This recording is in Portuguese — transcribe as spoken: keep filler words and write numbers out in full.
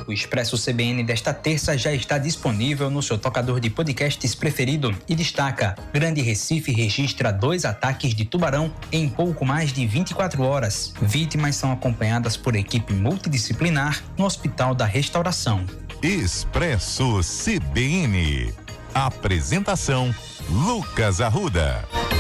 O Expresso C B N desta terça já está disponível no seu tocador de podcasts preferido e destaca: Grande Recife registra dois ataques de tubarão em pouco mais de vinte e quatro horas. Vítimas são acompanhadas por equipe multidisciplinar no Hospital da Restauração. Expresso C B N. Apresentação: Lucas Arruda.